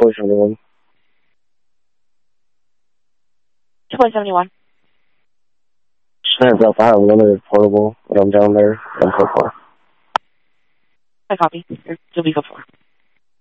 2.71. 2.71. Stands up. I have limited portable when I'm down there. I'm so far. I copy. You'll be so far.